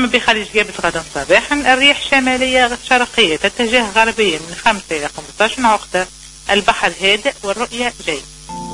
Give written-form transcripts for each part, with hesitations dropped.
أما بخارج جابة غدا صباحا الريح شمالية شرقية تتجه غربيا من 5 إلى 15 عقدة. البحر هادئ والرؤية جيد.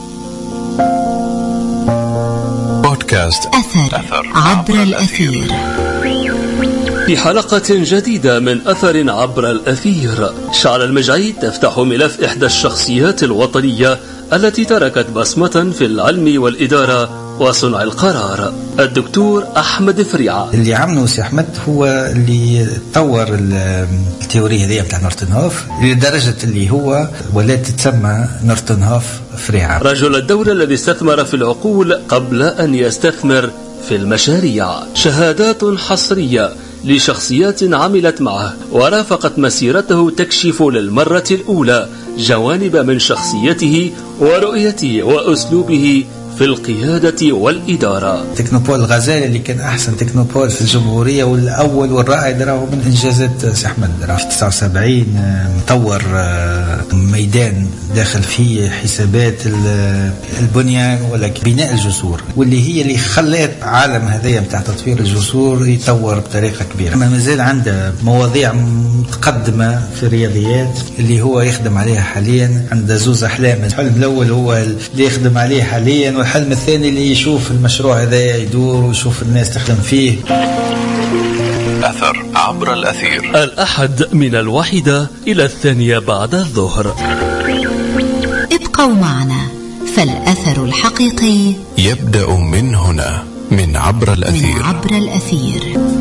بودكاست أثر عبر الأثير. في حلقة جديدة من أثر عبر الأثير، شعل المجعي تفتح ملف إحدى الشخصيات الوطنية التي تركت بصمة في العلم والإدارة وصنع القرار، الدكتور أحمد فريعة. اللي عمله سي أحمد هو اللي طور التيورية هذه بتاع نورتنهوف لدرجة اللي هو ولات تسمى نورتنهوف فريعة. رجل الدولة الذي استثمر في العقول قبل أن يستثمر في المشاريع. شهادات حصرية لشخصيات عملت معه ورافقت مسيرته تكشف للمرة الأولى جوانب من شخصيته ورؤيته وأسلوبه في القيادة والإدارة. تكنوبول الغزالي اللي كان أحسن تكنوبول في الجمهورية والأول والرائد راهو من إنجازات سي أحمد. في 79 طور ميدان داخل فيه حسابات البنية ولا بناء الجسور، واللي هي اللي خلت عالم هذايا بتاع تطوير الجسور يطور بطريقة كبيرة. ما زال عنده مواضيع متقدمة في الرياضيات اللي هو يخدم عليها حاليا. عنده زوز أحلام، الحلم الأول هو اللي يخدم عليه حاليا، والحلم الثاني اللي يشوف المشروع هذا يدور ويشوف الناس تخدم فيه. أثر عبر الأثير، الأحد من 1 إلى 2 بعد الظهر. ابقوا معنا، فالأثر الحقيقي يبدأ من هنا، من عبر الأثير. من عبر الأثير.